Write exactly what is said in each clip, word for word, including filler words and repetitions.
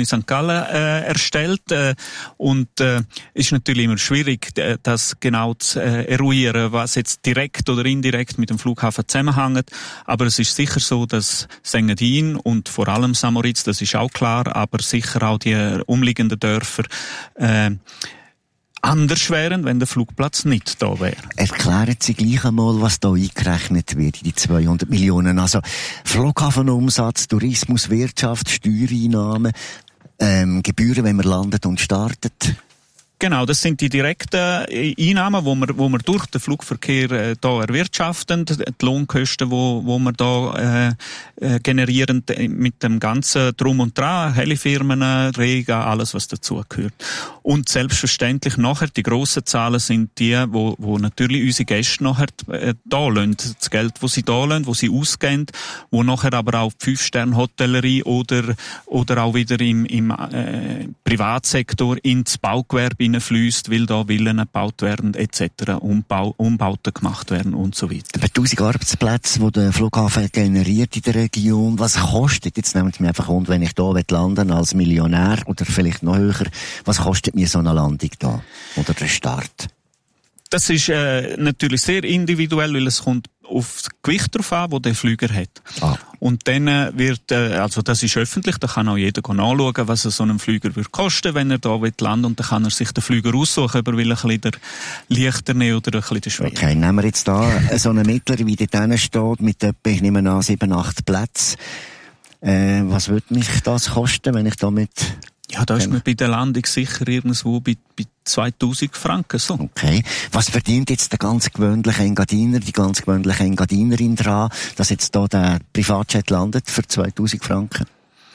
Uni Sankt Gallen äh, erstellt äh, und äh, ist natürlich immer schwierig, das genau zu äh, eruieren, was jetzt direkt oder indirekt mit dem Flughafen zusammenhängt. Aber es ist sicher so, dass Engadin und vor allem Samoritz, das ist auch klar, aber sicher auch die umliegenden Dörfer äh, anders wären, wenn der Flugplatz nicht da wäre. Erklären Sie gleich einmal, was da eingerechnet wird in die zweihundert Millionen. Also Flughafenumsatz, Tourismus, Wirtschaft, Steuereinnahmen, ähm, Gebühren, wenn man landet und startet. Genau, das sind die direkten Einnahmen, wo wir, wo wir durch den Flugverkehr äh, da erwirtschaften, die Lohnkosten, wo, wo wir da äh, generieren mit dem ganzen Drum und Dran, Helifirmen, Rega, alles was dazugehört. Und selbstverständlich nachher die grossen Zahlen sind die, wo, wo natürlich unsere Gäste nachher äh, da lassen, das Geld, wo sie da lassen, wo sie ausgeben, wo nachher aber auch die Fünf-Sterne-Hotellerie oder oder auch wieder im, im äh, Privatsektor ins Baugewerbe fließt, weil da Villen gebaut werden et cetera, Umbau, Umbauten gemacht werden und so weiter. Über tausend Arbeitsplätze, die der Flughafen generiert in der Region, was kostet, jetzt nehmen Sie mir einfach an, wenn ich da landen als Millionär oder vielleicht noch höher, was kostet mir so eine Landung da oder der Start? Das ist äh, natürlich sehr individuell, weil es kommt auf das Gewicht drauf an, das der Flüger hat. Ah. Und dann wird, äh, also das ist öffentlich, da kann auch jeder nachschauen, was so ein Flüger würde kosten, wenn er da landen, und dann kann er sich den Flüger aussuchen, ob er will ein bisschen der leichter nehmen oder ein bisschen der schwerer. Okay, nehmen wir jetzt da so einen Mittler, wie dort steht, mit etwa, ich nehme an, sieben, acht Plätzen. Äh, was würde mich das kosten, wenn ich damit... Ja, da ist man bei der Landung sicher irgendwo bei, bei zweitausend Franken, so. Okay. Was verdient jetzt der ganz gewöhnliche Engadiner, die ganz gewöhnliche Engadinerin dran, dass jetzt da der Privatjet landet für zweitausend Franken?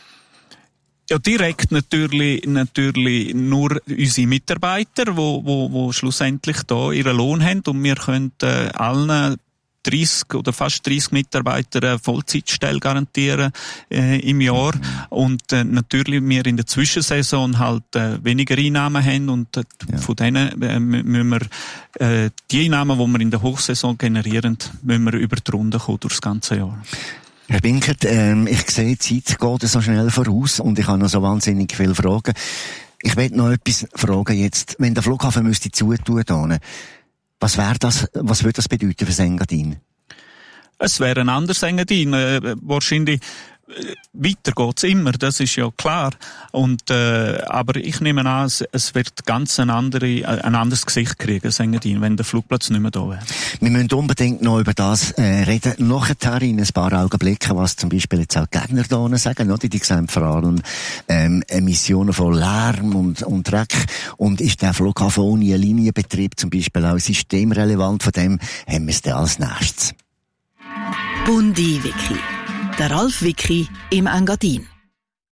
Ja, direkt natürlich, natürlich nur unsere Mitarbeiter, wo, wo, wo schlussendlich da ihren Lohn haben, und wir können äh, allen dreißig oder fast dreißig Mitarbeiter eine Vollzeitstelle garantieren äh, im Jahr, und äh, natürlich wir in der Zwischensaison halt äh, weniger Einnahmen haben, und äh, ja. von denen äh, müssen wir äh, die Einnahmen, die wir in der Hochsaison generieren, müssen wir über die Runde kommen durch das ganze Jahr. Herr Binkert, ähm, ich sehe, die Zeit geht so schnell voraus und ich habe noch so wahnsinnig viele Fragen. Ich will noch etwas fragen jetzt, wenn der Flughafen müsste zutun, dann, was wäre das, was würde das bedeuten für Engadin? Es wäre ein anderes Engadin. Äh, wahrscheinlich äh, weiter geht's immer, das ist ja klar. Und, äh, aber ich nehme an, es, es wird ganz ein, andere, äh, ein anderes Gesicht kriegen, das Engadin, wenn der Flugplatz nicht mehr da wäre. Wir müssen unbedingt noch über das äh, reden. Nachher in ein paar Augenblicken, was zum Beispiel jetzt auch die Gegner da sagen, oder? Die sehen vor allem ähm, Emissionen von Lärm und, und Dreck. Und ist der Flughafen ohne einen Linienbetrieb zum Beispiel auch systemrelevant? Von dem haben wir es dann als nächstes. Bundi Wiki. Der Ralf Wiki im Engadin.